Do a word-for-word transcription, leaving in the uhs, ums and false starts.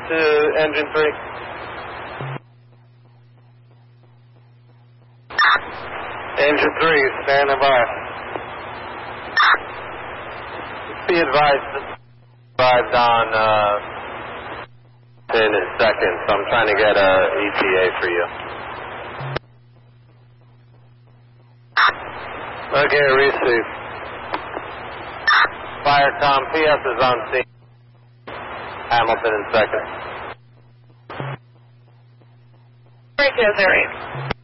to engine three. Engine three, standing by. Be advised, arrived on uh, in a second, so I'm trying to get a E T A for you. Okay, receive. Firecom, P S is on scene. Hamilton in second. Three two zero.